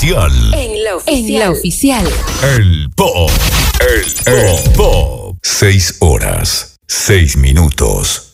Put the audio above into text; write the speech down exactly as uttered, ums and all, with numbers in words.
oficial. En la oficial. En la oficial. El Pop. El, el Pop. Seis horas, seis minutos.